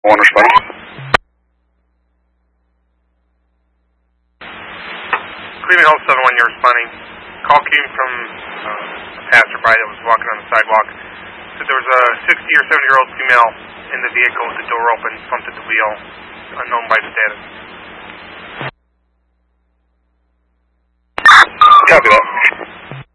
One responding. Cleveland Health 71, you're responding. Call came from a passerby that was walking on the sidewalk. Said there was a 60 or 70-year-old female in the vehicle with the door open, pumped at the wheel, unknown by status.